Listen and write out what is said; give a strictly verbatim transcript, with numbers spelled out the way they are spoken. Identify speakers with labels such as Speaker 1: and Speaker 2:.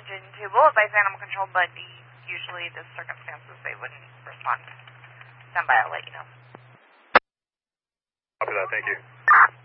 Speaker 1: engine to Bullet by Animal Control, but usually the circumstances they wouldn't respond. Stand by, I'll let you know.
Speaker 2: Copy that, thank you.